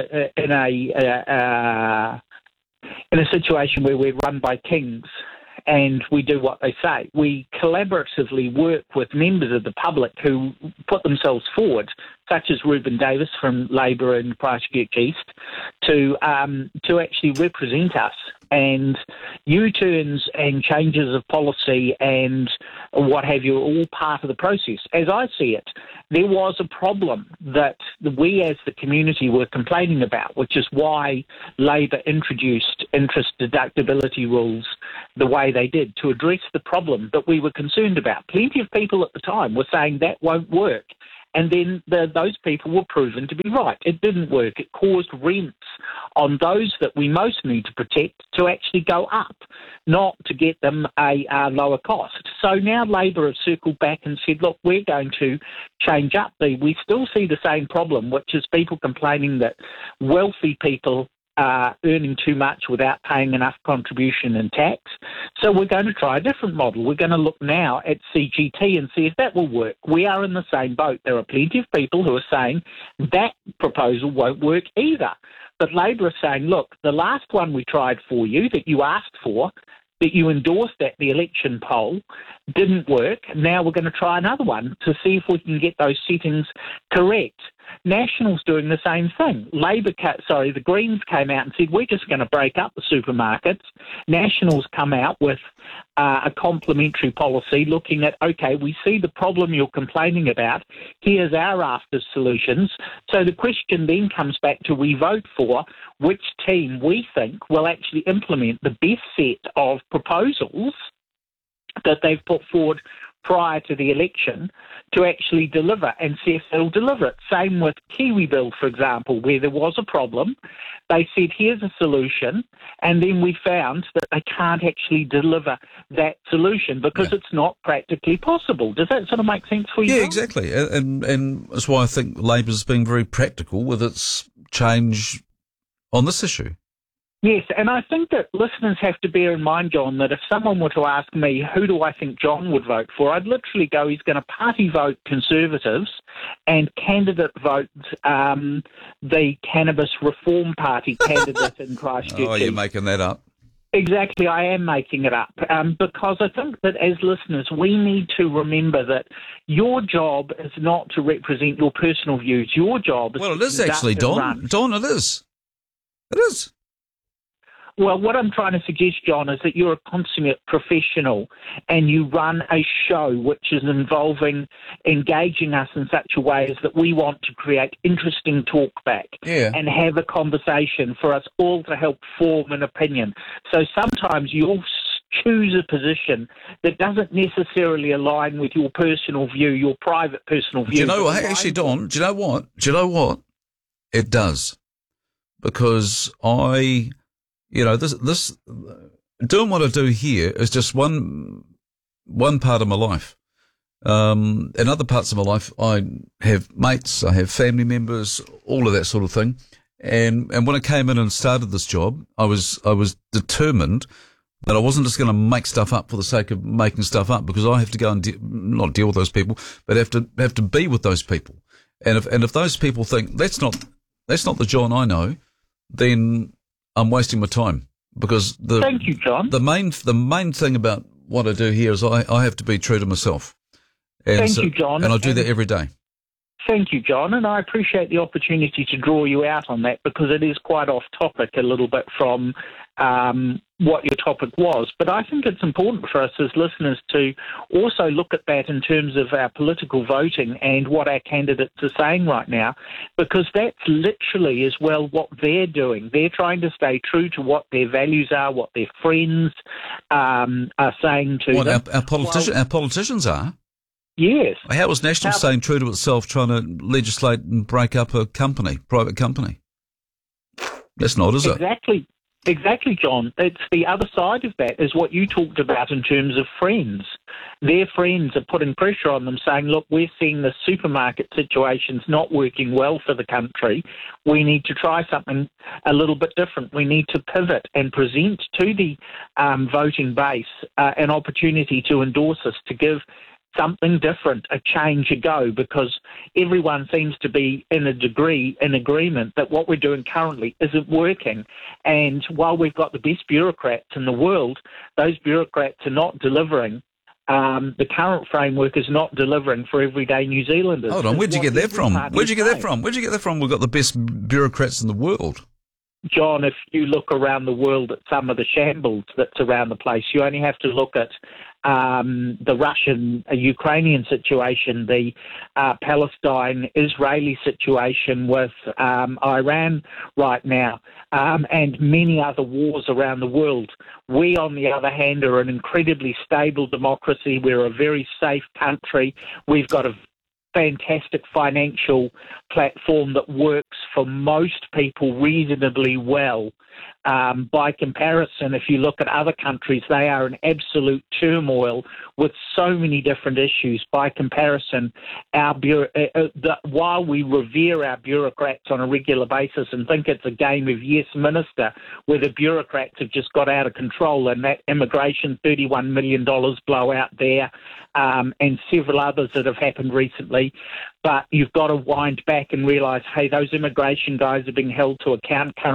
a situation where we're run by kings and we do what they say. We collaboratively work with members of the public who put themselves forward, such as Reuben Davis from Labor in Christchurch East, to actually represent us. And U-turns and changes of policy and what have you are all part of the process. As I see it, there was a problem that we as the community were complaining about, which is why Labor introduced interest deductibility rules the way they did, to address the problem that we were concerned about. Plenty of people at the time were saying that won't work. And then those people were proven to be right. It didn't work. It caused rents on those that we most need to protect to actually go up, not to get them a lower cost. So now Labor have circled back and said, look, we're going to change up. We still see the same problem, which is people complaining that wealthy people are earning too much without paying enough contribution and tax. So we're going to try a different model. We're going to look now at CGT and see if that will work. We are in the same boat. There are plenty of people who are saying that proposal won't work either. But Labor are saying, look, the last one we tried for you that you asked for, that you endorsed at the election poll, didn't work. Now we're going to try another one to see if we can get those settings correct. National's doing the same thing. The Greens came out and said, we're just going to break up the supermarkets. National's come out with a complementary policy looking at, okay, we see the problem you're complaining about. Here's our raft of solutions. So the question then comes back to we vote for which team we think will actually implement the best set of proposals that they've put forward prior to the election to actually deliver, and see if they'll deliver it. Same with Kiwi Bill, for example, where there was a problem. They said, here's a solution, and then we found that they can't actually deliver that solution because it's not practically possible. Does that sort of make sense for you? Yeah, John? exactly. And that's why I think Labor's being very practical with its change on this issue. Yes, and I think that listeners have to bear in mind, John, that if someone were to ask me, who do I think John would vote for, I'd literally go, he's going to party vote Conservatives and candidate vote the Cannabis Reform Party candidate in Christchurch. Oh, you're making that up. Exactly, I am making it up because I think that as listeners, we need to remember that your job is not to represent your personal views. Your job is Well, it is actually, Don. Don, it is. It is. Well, what I'm trying to suggest, John, is that you're a consummate professional and you run a show which is involving engaging us in such a way as that we want to create interesting talkback and have a conversation for us all to help form an opinion. So sometimes you'll choose a position that doesn't necessarily align with your personal view, your private personal view. Do you know what? Actually, Don, do you know what? It does. Because this doing what I do here is just one part of my life. In other parts of my life, I have mates, I have family members, all of that sort of thing. And when I came in and started this job, I was determined that I wasn't just going to make stuff up for the sake of making stuff up, because I have to go and not deal with those people, but have to be with those people. And if those people think that's not the John I know, then I'm wasting my time, because Thank you, John. The main thing about what I do here is I have to be true to myself. And Thank you, John. And I do that every day. Thank you, John, and I appreciate the opportunity to draw you out on that, because it is quite off topic a little bit from what your topic was. But I think it's important for us as listeners to also look at that in terms of our political voting and what our candidates are saying right now, because that's literally as well what they're doing. They're trying to stay true to what their values are, what their friends are saying to them. Our politicians are? Yes. How was National staying true to itself, trying to legislate and break up a private company? That's not, is it? Exactly, John. It's the other side of that is what you talked about in terms of friends. Their friends are putting pressure on them saying, look, we're seeing the supermarket situation's not working well for the country. We need to try something a little bit different. We need to pivot and present to the voting base an opportunity to endorse us, to give something different, a change, a go, because everyone seems to be in a degree in agreement that what we're doing currently isn't working. And while we've got the best bureaucrats in the world, those bureaucrats are not delivering. The current framework is not delivering for everyday New Zealanders. Hold on, where'd you get that from? Where'd you get that from? We've got the best bureaucrats in the world. John, if you look around the world at some of the shambles that's around the place, you only have to look at the Russian-Ukrainian situation, the Palestine-Israeli situation with Iran right now, and many other wars around the world. We, on the other hand, are an incredibly stable democracy. We're a very safe country. We've got a fantastic financial platform that works for most people reasonably well. By comparison, if you look at other countries, they are in absolute turmoil with so many different issues. By comparison, while we revere our bureaucrats on a regular basis and think it's a game of yes minister, where the bureaucrats have just got out of control, and that immigration $31 million blowout there, and several others that have happened recently. But you've got to wind back and realise, hey, those immigration guys are being held to account currently.